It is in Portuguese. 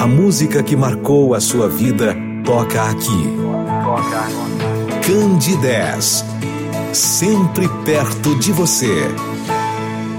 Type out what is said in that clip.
A música que marcou a sua vida toca aqui. Candidez, sempre perto de você.